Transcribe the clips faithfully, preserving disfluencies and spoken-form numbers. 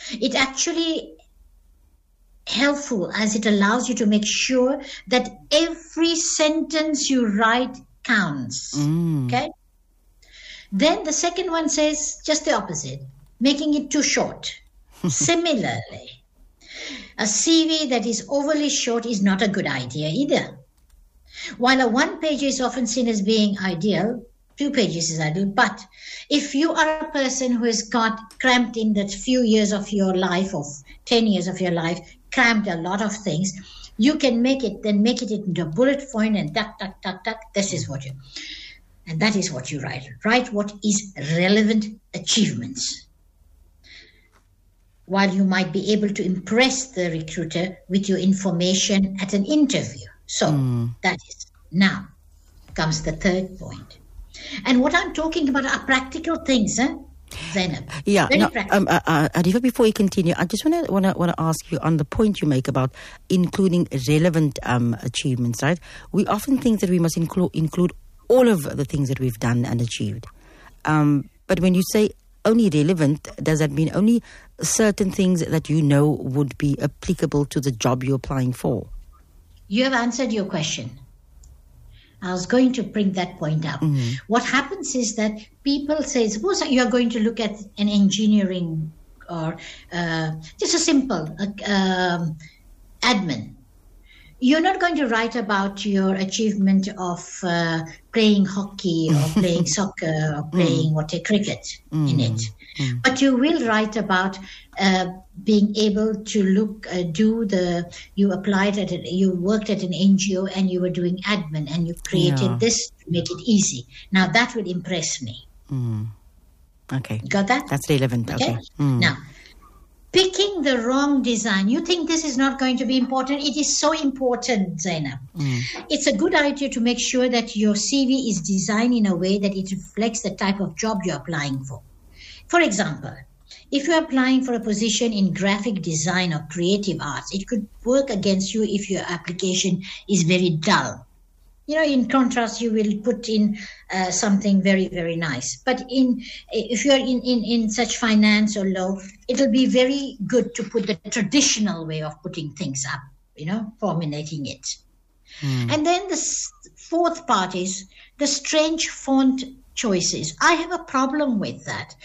It actually helpful as it allows you to make sure that every sentence you write counts. Mm. Okay? Then the second one says just the opposite, making it too short. Similarly, a C V that is overly short is not a good idea either. While a one page is often seen as being ideal, two pages is ideal. But if you are a person who has got cramped in that few years of your life, of ten years of your life, cramped a lot of things, you can make it, then make it into a bullet point and tuck, tuck, tuck, tuck. This is what you, and that is what you write. Write what is relevant achievements. While you might be able to impress the recruiter with your information at an interview. So Mm. that is, now comes the third point. And what I'm talking about are practical things, huh? Zainab. Yeah, Very no, practical. um, uh, uh, Arifa, before you continue, I just want to want to want to ask you on the point you make about including relevant um, achievements. Right? We often think that we must include include all of the things that we've done and achieved. Um, but when you say only relevant, does that mean only certain things that you know would be applicable to the job you're applying for? You have answered your question. I was going to bring that point up. Mm-hmm. What happens is that people say, suppose you are going to look at an engineering or uh, just a simple uh, um, admin. You're not going to write about your achievement of uh, playing hockey or playing soccer or playing mm. what a cricket mm. in it. Mm. But you will write about uh, being able to look, uh, do the, you applied at it, you worked at an N G O and you were doing admin and you created yeah. this to make it easy. Now that would impress me. Mm. Okay. Got that? That's relevant. Okay. okay. Mm. Now, picking the wrong design. You think this is not going to be important. It is so important, Zainab. Mm. It's a good idea to make sure that your C V is designed in a way that it reflects the type of job you're applying for. For example, if you're applying for a position in graphic design or creative arts, it could work against you if your application is very dull. You know, in contrast, you will put in uh, something very, very nice. But in if you're in, in, in such finance or law, it'll be very good to put the traditional way of putting things up, you know, formulating it. Mm. And then the fourth part is the strange font choices. I have a problem with that.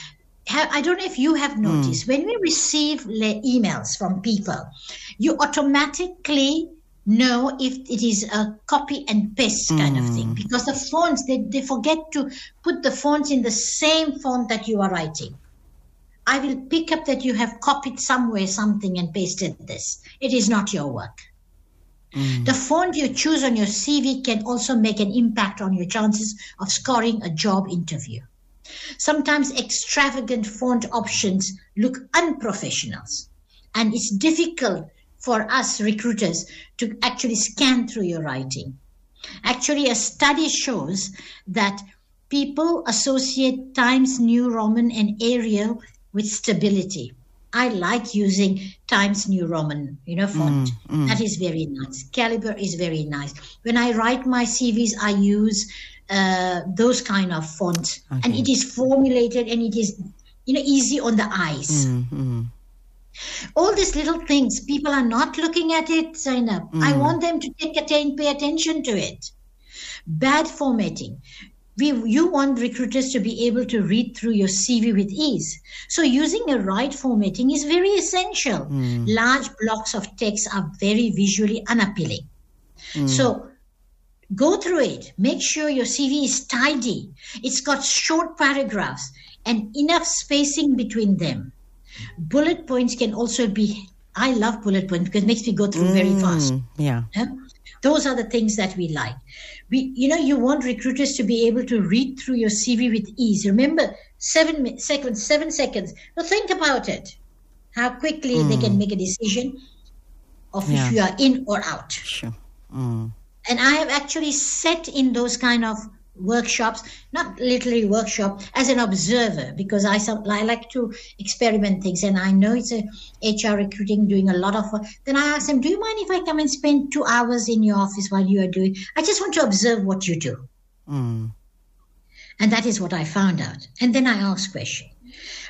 I don't know if you have noticed, mm. when we receive le- emails from people, you automatically know if it is a copy and paste kind mm. of thing, because the fonts, they, they forget to put the fonts in the same font that you are writing. I will pick up that you have copied somewhere something and pasted this. It is not your work. Mm. The font you choose on your C V can also make an impact on your chances of scoring a job interview. Sometimes extravagant font options look unprofessional, and it's difficult for us recruiters to actually scan through your writing. Actually, a study shows that people associate Times New Roman and Arial with stability. I like using Times New Roman, you know, font. Mm, mm. That is very nice. Caliber is very nice. When I write my C Vs, I use uh, those kind of fonts. Okay. And it is formulated and it is, you know, easy on the eyes. Mm, mm. All these little things, people are not looking at it, Zainab. Mm. I want them to take atten- pay attention to it. Bad formatting. We, you want recruiters to be able to read through your C V with ease. So using a right formatting is very essential. Mm. Large blocks of text are very visually unappealing. Mm. So go through it. Make sure your C V is tidy. It's got short paragraphs and enough spacing between them. Bullet points can also be, I love bullet points because it makes me go through mm. very fast. Yeah. yeah. Those are the things that we like. We, you know, you want recruiters to be able to read through your C V with ease. Remember, seven seconds, seven seconds. Now think about it. How quickly mm. they can make a decision of yeah. if you are in or out. Sure. Mm. And I have actually sat in those kind of workshops, not literally workshop, as an observer, because I, I like to experiment things, and I know it's a H R recruiting doing a lot of work. Then I ask them, do you mind if I come and spend two hours in your office while you are doing? I just want to observe what you do. Mm. And that is what I found out. And then I ask question.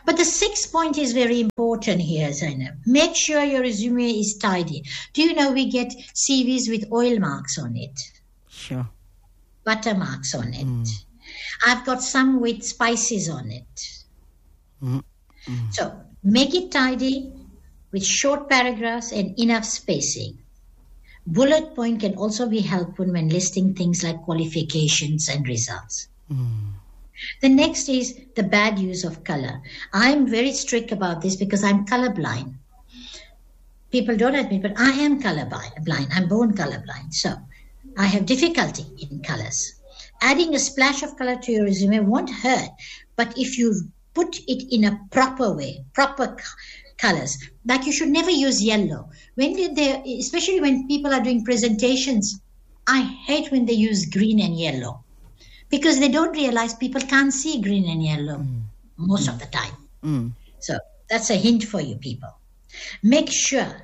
But the sixth point is very important here, Zainab. Make sure your resume is tidy. Do you know we get C Vs with oil marks on it? Sure. Butter marks on it. Mm. I've got some with spices on it. Mm. Mm. So make it tidy with short paragraphs and enough spacing. Bullet point can also be helpful when listing things like qualifications and results. Mm. The next is the bad use of color. I'm very strict about this because I'm colorblind. People don't admit, but I am colorblind. I'm born colorblind. So I have difficulty in colors. Adding a splash of color to your resume won't hurt, but if you put it in a proper way, proper colors, like you should never use yellow. When did they, especially when people are doing presentations, I hate when they use green and yellow. Because they don't realize people can't see green and yellow mm. most mm. of the time. Mm. So that's a hint for you people. Make sure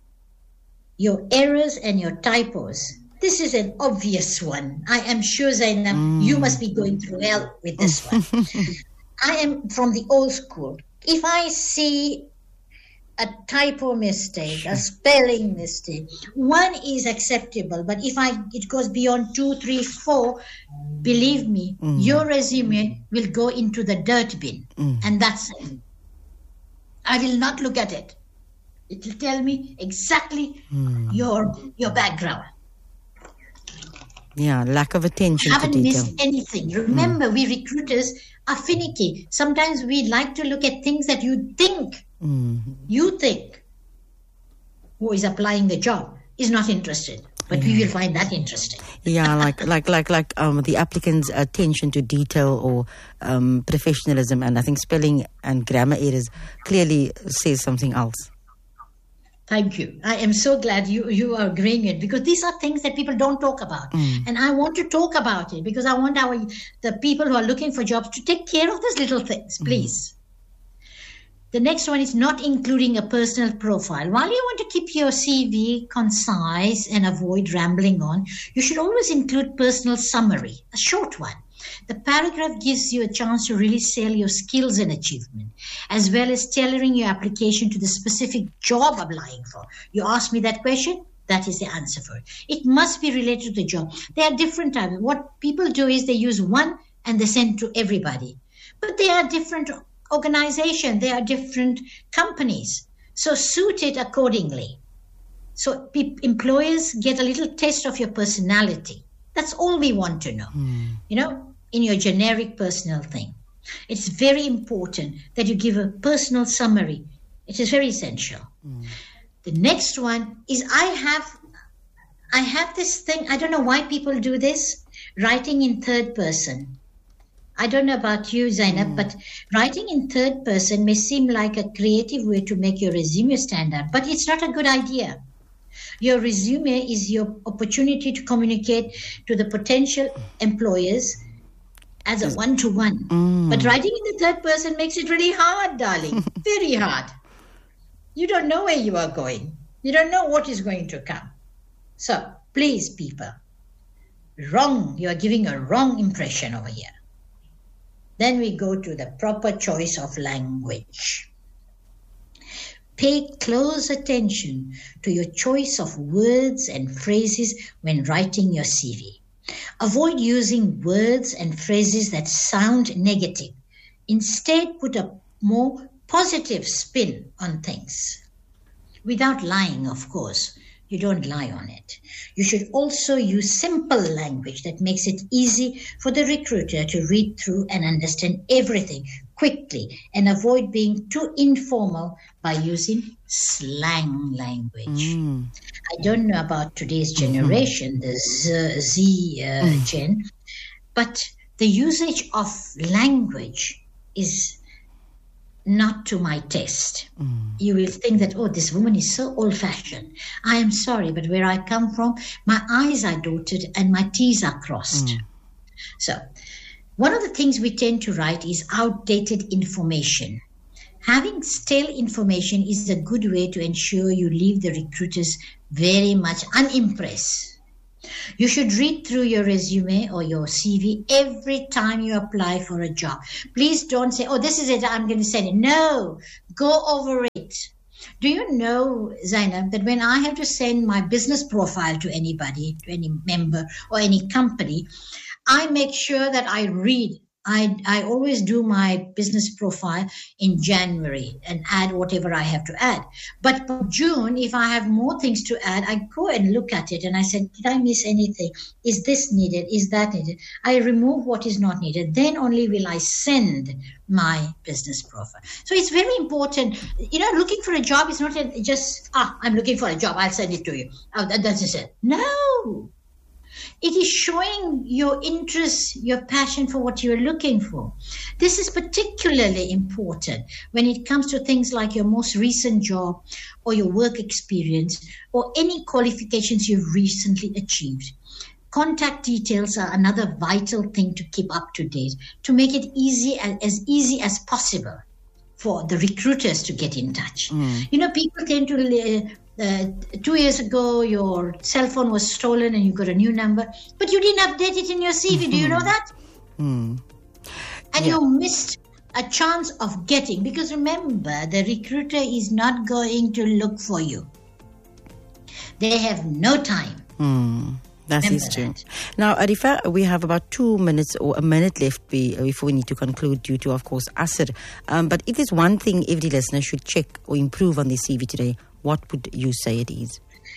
your errors and your typos, this is an obvious one. I am sure, Zainab, mm. you must be going through hell with this one. I am from the old school. If I see a typo mistake, a spelling mistake, one is acceptable, but if I it goes beyond two, three, four, believe me, mm. your resume will go into the dirt bin, mm. and that's it. I will not look at it. It will tell me exactly mm. your your background. Yeah, lack of attention haven't to detail. Missed anything. Remember, mm. we recruiters are finicky. Sometimes we like to look at things that you think mm. you think who is applying the job is not interested, but yeah. we will find that interesting. Yeah, like like like like um, the applicant's attention to detail or um, professionalism, and I think spelling and grammar errors clearly says something else. Thank you. I am so glad you, you are agreeing it, because these are things that people don't talk about. Mm. And I want to talk about it because I want our the people who are looking for jobs to take care of these little things, please. Mm. The next one is not including a personal profile. While you want to keep your C V concise and avoid rambling on, you should always include personal summary, a short one. The paragraph gives you a chance to really sell your skills and achievement, as well as tailoring your application to the specific job applying for. You ask me that question, that is the answer for it. It must be related to the job. There are different types. What people do is they use one and they send to everybody. But they are different organizations. They are different companies. So suit it accordingly. So pe- employers get a little taste of your personality. That's all we want to know. Mm. You know, in your generic personal thing. It's very important that you give a personal summary. It is very essential. Mm. The next one is I have I have this thing, I don't know why people do this, writing in third person. I don't know about you, Zainab, mm. but writing in third person may seem like a creative way to make your resume stand out, but it's not a good idea. Your resume is your opportunity to communicate to the potential employers as a one-to-one. Mm. But writing in the third person makes it really hard, darling. Very hard. You don't know where you are going. You don't know what is going to come. So, please, people, wrong. You are giving a wrong impression over here. Then we go to the proper choice of language. Pay close attention to your choice of words and phrases when writing your C V. Avoid using words and phrases that sound negative. Instead, put a more positive spin on things. Without lying, of course. You don't lie on it. You should also use simple language that makes it easy for the recruiter to read through and understand everything quickly, and avoid being too informal by using slang language. Mm. I don't know about today's generation, mm-hmm. the Z, Z uh, mm. gen, but the usage of language is not to my taste. Mm. You will think that, oh, this woman is so old-fashioned. I am sorry, but where I come from, my I's are dotted and my T's are crossed. Mm. So, one of the things we tend to write is outdated information. Having stale information is a good way to ensure you leave the recruiters very much unimpressed. You should read through your resume or your C V every time you apply for a job. Please don't say, oh, this is it, I'm going to send it. No, go over it. Do you know, Zainab, that when I have to send my business profile to anybody, to any member or any company, I make sure that I read. I, I always do my business profile in January and add whatever I have to add. But for June, if I have more things to add, I go and look at it and I said, did I miss anything? Is this needed? Is that needed? I remove what is not needed. Then only will I send my business profile. So it's very important. You know, looking for a job is not just, ah, I'm looking for a job, I'll send it to you. Oh, that, that's just it. No. It is showing your interest, your passion for what you're looking for. This is particularly important when it comes to things like your most recent job or your work experience or any qualifications you've recently achieved. Contact details are another vital thing to keep up to date, to make it easy as easy as possible for the recruiters to get in touch. Mm. You know, people tend to... Uh, Uh, two years ago, your cell phone was stolen and you got a new number, but you didn't update it in your C V. Do you know that? Mm. And yeah. You missed a chance of getting, because remember, the recruiter is not going to look for you. They have no time. Mm. That Remember is true. That. Now, Arifa, we have about two minutes or a minute left be, before we need to conclude due to, of course, Asr. Um, but if there's one thing every listener should check or improve on their C V today, what would you say it is?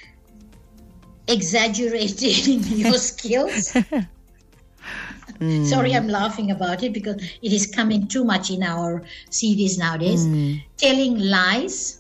Exaggerating your skills. mm. Sorry, I'm laughing about it because it is coming too much in our C Vs nowadays. Mm. Telling lies.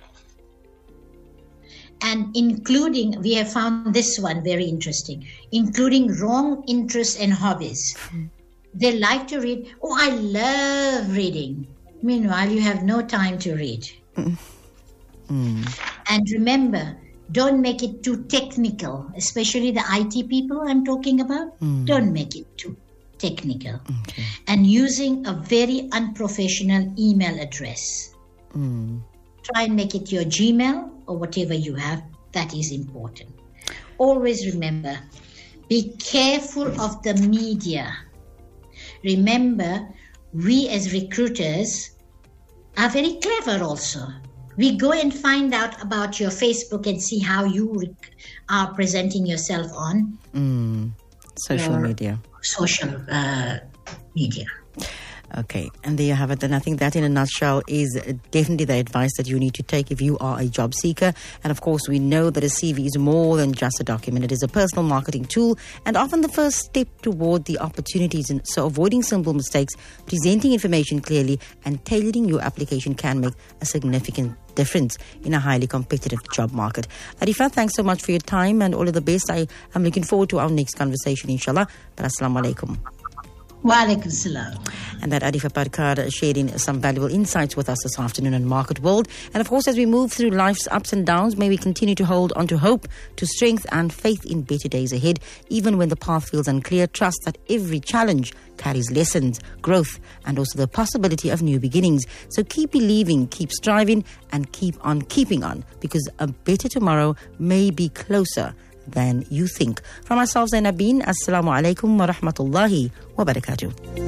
And including, we have found this one very interesting, including wrong interests and hobbies. Mm. They like to read. Oh, I love reading. Meanwhile, you have no time to read. Mm. Mm. And remember, don't make it too technical, especially the I T people I'm talking about. Mm. Don't make it too technical. Okay. And using a very unprofessional email address. Mm. Try and make it your Gmail or whatever you have. That is important. Always remember, be careful of the media. Remember, we as recruiters are very clever also. We go and find out about your Facebook and see how you rec- are presenting yourself on mm, social media. Social uh, media. Okay, and there you have it. And I think that in a nutshell is definitely the advice that you need to take if you are a job seeker. And of course, we know that a C V is more than just a document. It is a personal marketing tool and often the first step toward the opportunities. And so avoiding simple mistakes, presenting information clearly and tailoring your application can make a significant difference in a highly competitive job market. Arifa, thanks so much for your time and all of the best. I am looking forward to our next conversation, inshallah. But assalamu alaikum. Wa alaikum salam. And that Arifa Parkar sharing some valuable insights with us this afternoon on Market World. And of course, as we move through life's ups and downs, may we continue to hold on to hope, to strength and faith in better days ahead. Even when the path feels unclear, trust that every challenge carries lessons, growth, and also the possibility of new beginnings. So keep believing, keep striving, and keep on keeping on, because a better tomorrow may be closer than you think. From myself, Zainab Been, Assalamu alaikum wa rahmatullahi wa barakatuh.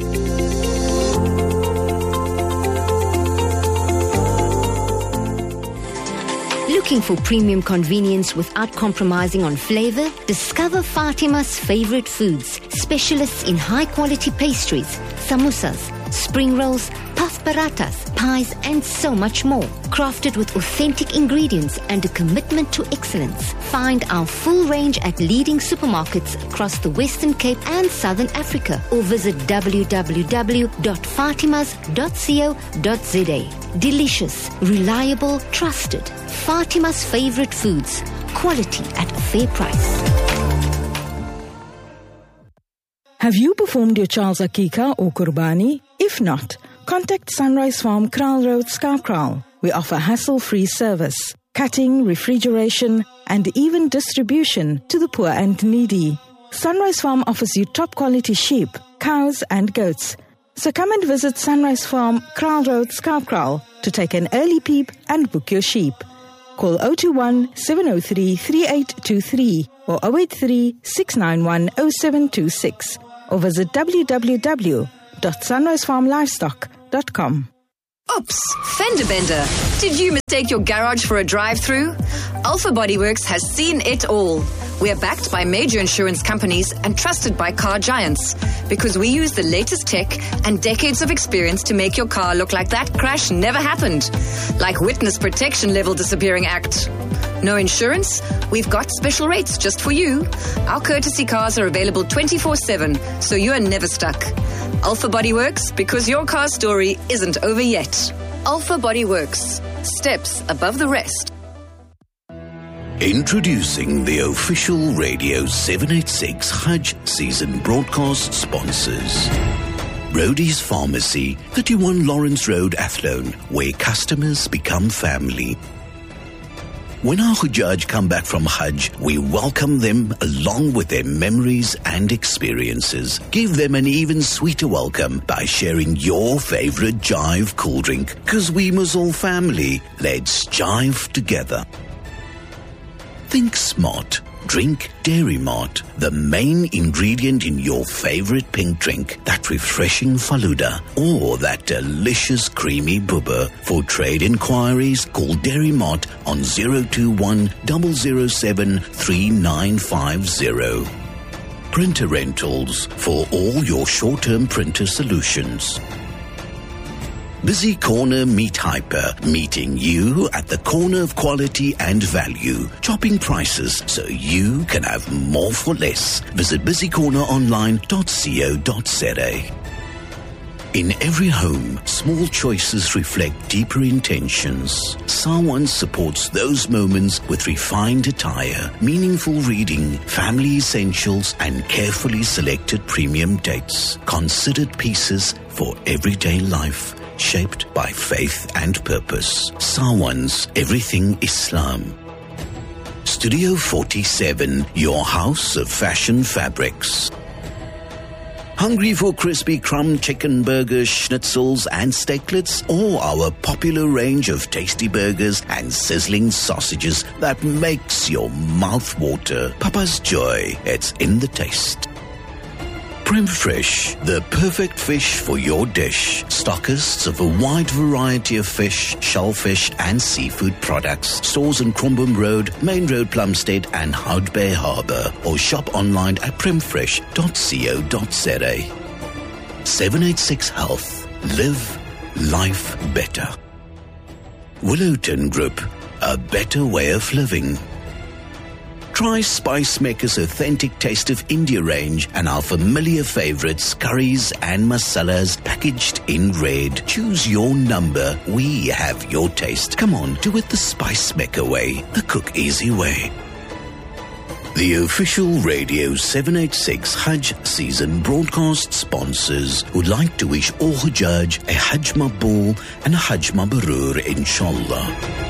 Looking for premium convenience without compromising on flavor? Discover Fatima's favorite foods, specialists in high-quality pastries, samosas, spring rolls, puff parathas, pies, and so much more. Crafted with authentic ingredients and a commitment to excellence. Find our full range at leading supermarkets across the Western Cape and Southern Africa, or visit w w w dot fatimas dot co dot z a. Delicious, reliable, trusted. Fatima's favorite foods. Quality at a fair price. Have you performed your child's Akika or Qurbani? If not, contact Sunrise Farm Kraal Road, Skarkraal. We offer hassle-free service, cutting, refrigeration, and even distribution to the poor and needy. Sunrise Farm offers you top-quality sheep, cows, and goats. So come and visit Sunrise Farm Kraal Road, Skarkraal to take an early peep and book your sheep. Call zero two one, seven zero three, three eight two three or zero eight three, six nine one, zero seven two six or visit w w w dot sunrise farm livestock dot com. Oops, fender bender. Did you mistake your garage for a drive-through? Alpha Bodyworks has seen it all. We are backed by major insurance companies and trusted by car giants because we use the latest tech and decades of experience to make your car look like that crash never happened. Like Witness Protection Level Disappearing Act. No insurance? We've got special rates just for you. Our courtesy cars are available twenty-four seven, so you are never stuck. Alpha Bodyworks, because your car story isn't over yet. Alpha Bodyworks. Steps above the rest. Introducing the official Radio seven eighty-six Hajj season broadcast sponsors. Brody's Pharmacy, thirty-one Lawrence Road, Athlone, where customers become family. When our Hujjaj come back from Hajj, we welcome them along with their memories and experiences. Give them an even sweeter welcome by sharing your favorite Jive cool drink. Cause we must all family. Let's jive together. Think smart. Drink Dairy Mart, the main ingredient in your favorite pink drink, that refreshing Faluda, or that delicious creamy bubba. For trade inquiries, call Dairy Mart on zero two one, zero zero seven, three nine five zero. Printer Rentals, for all your short-term printer solutions. Busy Corner Meat Hyper, meeting you at the corner of quality and value. Chopping prices so you can have more for less. Visit busy corner online dot co dot za. In every home, small choices reflect deeper intentions. Sawan supports those moments with refined attire, meaningful reading, family essentials, and carefully selected premium dates. Considered pieces for everyday life. Shaped by faith and purpose. Sawan's Everything Islam. Studio forty-seven, your house of fashion fabrics. Hungry for crispy crumb chicken burgers, schnitzels and steaklets, or our popular range of tasty burgers and sizzling sausages that makes your mouth water? Papa's Joy, it's in the taste. Prem Fresh, the perfect fish for your dish. Stockists of a wide variety of fish, shellfish and seafood products. Stores on Crumbum Road, Main Road, Plumstead and Hout Bay Harbour. Or shop online at prem fresh dot co dot za. seven eighty-six Health. Live life better. Willowton Group, a better way of living. Try Spice Maker's authentic Taste of India range and our familiar favorites, curries and masalas packaged in red. Choose your number. We have your taste. Come on, do it the Spice Maker way, the cook easy way. The official Radio seven eighty-six Hajj season broadcast sponsors would like to wish all Hujjaj a Hajj Maqbool and a Hajj Mabrur, inshallah.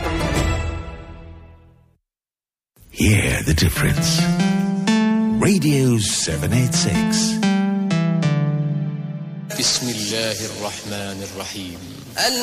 Hear the difference. Radio seven eighty-six. Bismillahir Rahmanir Rahim.